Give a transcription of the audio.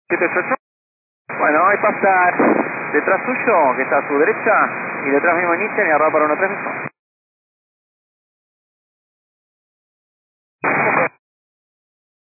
788. Bueno, ahí pasa detrás suyo, que está a su derecha, y detrás mismo inicia y arroba para 1-3 mismo.